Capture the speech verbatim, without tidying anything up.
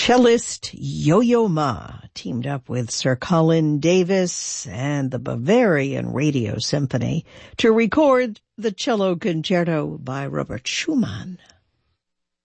Cellist Yo-Yo Ma teamed up with Sir Colin Davis and the Bavarian Radio Symphony to record the Cello Concerto by Robert Schumann.